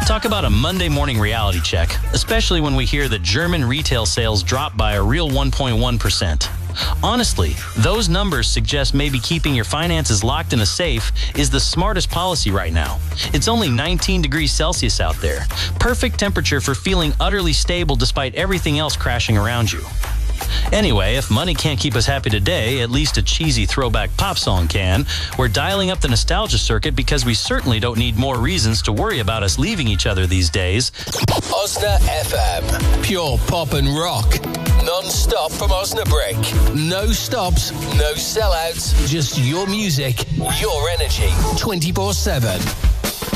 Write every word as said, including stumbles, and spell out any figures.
Talk about a Monday morning reality check, especially when we hear that German retail sales dropped by a real one point one percent. Honestly, those numbers suggest maybe keeping your finances locked in a safe is the smartest policy right now. It's only nineteen degrees Celsius out there. Perfect temperature for feeling utterly stable despite everything else crashing around you. Anyway, if money can't keep us happy today, at least a cheesy throwback pop song can. We're dialing up the nostalgia circuit because we certainly don't need more reasons to worry about us leaving each other these days. Osna F M. Pure pop and rock. Non-stop from Osnabrück. No stops, no sellouts, just your music, your energy, twenty-four seven.